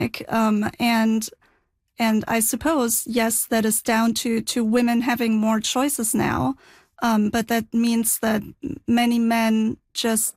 and I suppose, yes, that is down to women having more choices now. But that means that many men just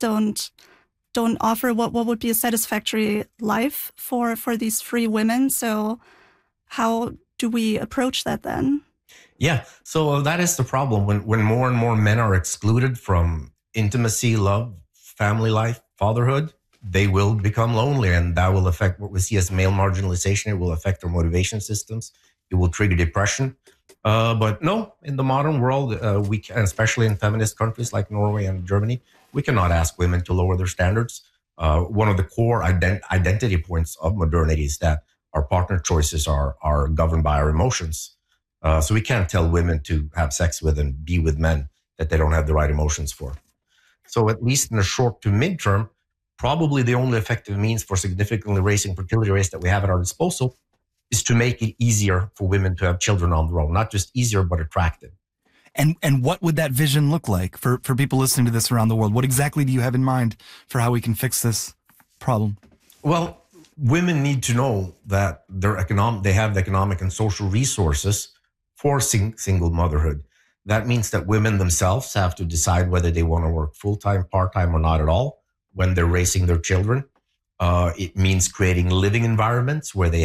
don't offer what would be a satisfactory life for these free women. So how do we approach that then? Yeah, so that is the problem. When more and more men are excluded from intimacy, love, family life, fatherhood, they will become lonely, and that will affect what we see as male marginalization. It will affect their motivation systems. It will trigger depression. But no, in the modern world, we can, especially in feminist countries like Norway and Germany, we cannot ask women to lower their standards. One of the core identity points of modernity is that our partner choices are governed by our emotions. So we can't tell women to have sex with and be with men that they don't have the right emotions for. So at least in the short to midterm, probably the only effective means for significantly raising fertility rates that we have at our disposal is to make it easier for women to have children on their own. Not just easier, but attractive. And what would that vision look like for people listening to this around the world? What exactly do you have in mind for how we can fix this problem? Well, women need to know that they have the economic and social resources for single motherhood. That means that women themselves have to decide whether they want to work full-time, part-time, or not at all when they're raising their children. It means creating living environments where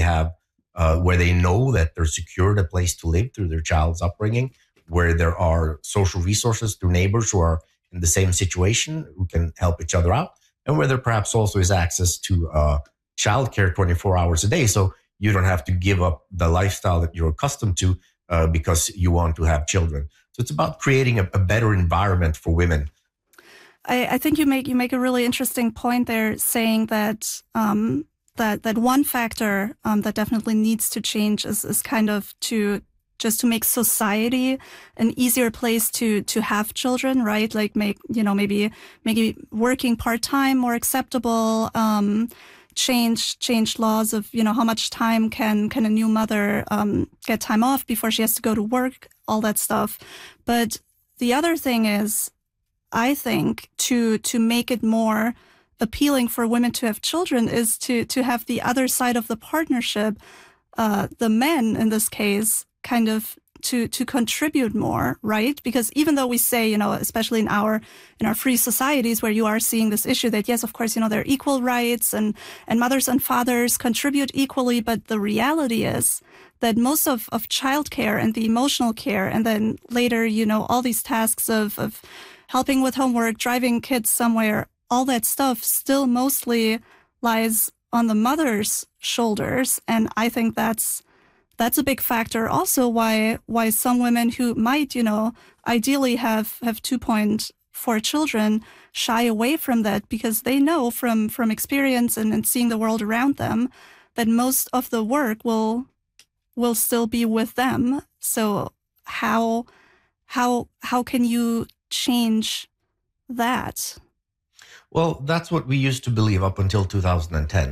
they know that they're secured a place to live through their child's upbringing, where there are social resources through neighbors who are in the same situation, who can help each other out, and where there perhaps also is access to childcare 24 hours a day. So you don't have to give up the lifestyle that you're accustomed to because you want to have children. So it's about creating a better environment for women. I think you make a really interesting point there, saying that that one factor that definitely needs to change is kind of to make society an easier place to have children, right? Like maybe working part-time more acceptable, change laws of, how much time can a new mother get time off before she has to go to work, all that stuff. But the other thing is, I think to make it more appealing for women to have children is to have the other side of the partnership, the men in this case, kind of to contribute more, right? Because even though we say, especially in our free societies where you are seeing this issue that, yes, of course, there are equal rights and mothers and fathers contribute equally, but the reality is that most of childcare and the emotional care, and then later, all these tasks of helping with homework, driving kids somewhere, all that stuff still mostly lies on the mother's shoulders. And I think that's a big factor also why some women who might, ideally have 2.4 children shy away from that, because they know from experience and seeing the world around them that most of the work will still be with them. So how can you change that? Well, that's what we used to believe up until 2010.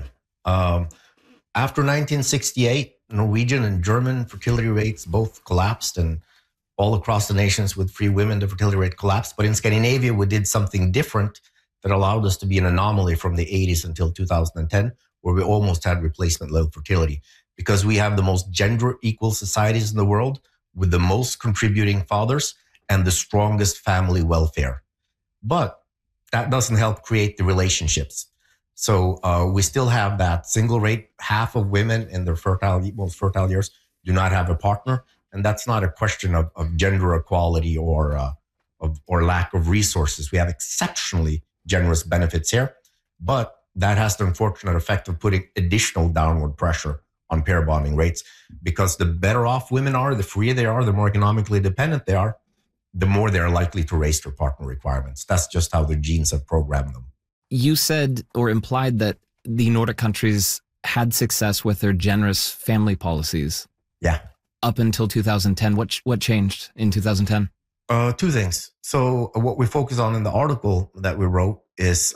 After 1968, Norwegian and German fertility rates both collapsed, and all across the nations with free women, the fertility rate collapsed. But in Scandinavia, we did something different that allowed us to be an anomaly from the 80s until 2010, where we almost had replacement level fertility, because we have the most gender equal societies in the world with the most contributing fathers and the strongest family welfare. But that doesn't help create the relationships. So we still have that single rate. Half of women in their most fertile years do not have a partner. And that's not a question of gender equality or lack of resources. We have exceptionally generous benefits here, but that has the unfortunate effect of putting additional downward pressure on pair bonding rates, because the better off women are, the freer they are, the more economically dependent they are, the more they're likely to raise their partner requirements. That's just how the genes have programmed them. You said or implied that the Nordic countries had success with their generous family policies. Yeah. Up until 2010. What changed in 2010? Two things. So what we focus on in the article that we wrote is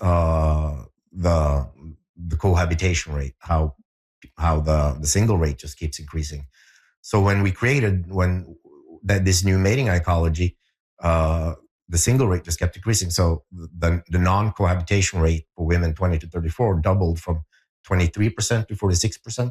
the cohabitation rate, how the single rate just keeps increasing. So when we created this new mating ecology, the single rate just kept decreasing. So the non-cohabitation rate for women 20 to 34 doubled from 23% to 46%.